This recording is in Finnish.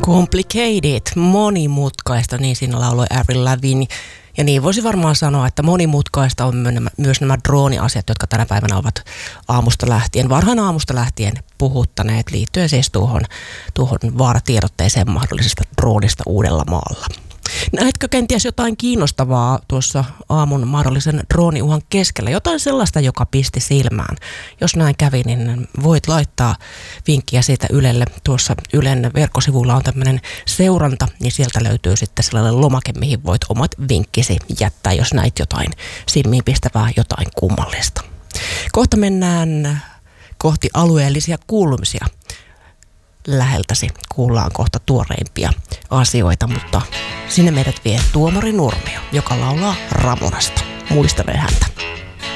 Complicated, monimutkaista, niin siinä lauloi Avril Lavigne. Ja niin voisi varmaan sanoa, että monimutkaista on myös nämä drooniasiat, jotka tänä päivänä ovat varhain aamusta lähtien puhuttaneet liittyen siis tuohon vaaratiedotteeseen mahdollisesta droonista Uudellamaalla. Näetkö kenties jotain kiinnostavaa tuossa aamun mahdollisen drooniuhan keskellä? Jotain sellaista, joka pisti silmään. Jos näin kävi, niin voit laittaa vinkkiä siitä Ylelle. Tuossa Ylen verkkosivulla on tämmöinen seuranta, niin sieltä löytyy sitten sellainen lomake, mihin voit omat vinkkisi jättää, jos näit jotain silmiin pistävää, jotain kummallista. Kohta mennään kohti alueellisia kuulumisia. Läheltäsi kuullaan kohta tuoreimpia asioita, mutta sinne meidät vie Tuomari Nurmio, joka laulaa Ramonasta. Muistelen häntä.